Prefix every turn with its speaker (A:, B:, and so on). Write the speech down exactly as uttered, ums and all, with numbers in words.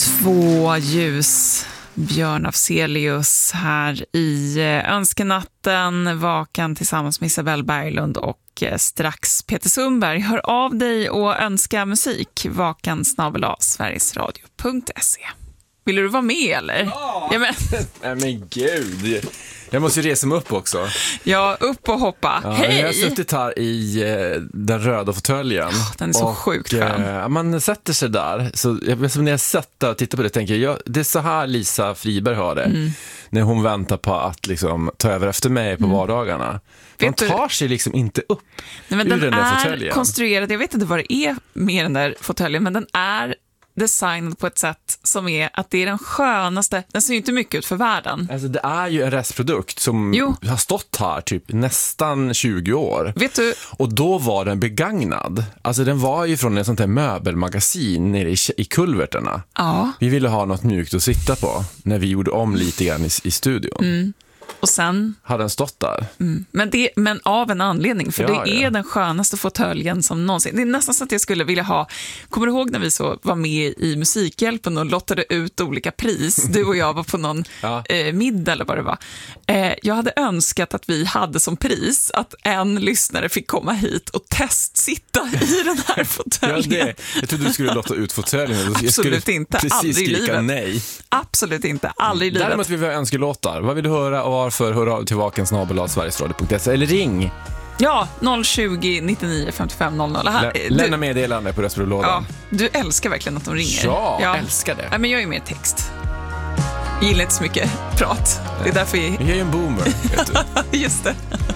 A: Två ljus, Björn Afzelius här i Önskenatten, vakan tillsammans med Isabelle Berglund och strax Peter Sundberg. Hör av dig och önska musik, vakan snabel-a sverigesradio punkt se. Vill du vara med eller?
B: Ja,
A: ja men.
B: Nej men gud, jag måste ju resa mig upp också.
A: Ja, upp och hoppa.
B: Ja,
A: hej!
B: Jag har suttit här i eh, den röda fåtöljen.
A: Oh, den är så och, sjukt skön.
B: Eh, man sätter sig där. Så jag, som när jag sätter och tittar på det tänker jag, det är så här Lisa Friberg har det. Mm. När hon väntar på att liksom, ta över efter mig på mm. vardagarna. Man tar sig liksom inte upp.
A: Nej, men
B: ur
A: den,
B: den där
A: är
B: fåtöljen.
A: Konstruerad, jag vet inte vad det är med den där fåtöljen, men den är designad på ett sätt som är att det är den skönaste, den ser ju inte mycket ut för världen.
B: Alltså det är ju en restprodukt som jo. har stått här typ nästan tjugo år.
A: Vet du?
B: Och då var den begagnad. Alltså den var ju från en sånt här möbelmagasin nere i, i kulverterna.
A: Ja.
B: Vi ville ha något mjukt att sitta på när vi gjorde om lite grann i, i studion.
A: Mm. Och sen
B: hade den stått där.
A: Mm. Men, det, men av en anledning, för
B: ja,
A: det är
B: ja.
A: den skönaste fåtöljen som någonsin. Det är nästan så att jag skulle vilja ha. Kommer du ihåg när vi så var med i Musikhjälpen och lottade ut olika pris? Du och jag var på någon ja. eh, middag eller vad det var. Eh, jag hade önskat att vi hade som pris att en lyssnare fick komma hit och testsitta i den här fåtöljen.
B: Ja, det. Jag trodde du skulle lotta ut fåtöljen.
A: Absolut inte, aldrig i livet.
B: Nej.
A: Absolut inte, aldrig i livet.
B: Däremot vill vi ha önskelåtar. Vad vill du höra och varför? Hör av till vaken snabel-a sverigesradio punkt se eller ring.
A: Ja, noll tjugo nittionio femtiofem noll noll. Här,
B: Lä- lämna meddelande på röstbrevlådan.
A: Ja, du älskar verkligen att de ringer.
B: Ja, ja. älskar det.
A: Nej, men jag är mer text. Jag gillar inte så mycket prat. Det är därför jag...
B: Jag är ju en boomer, vet du.
A: Just det.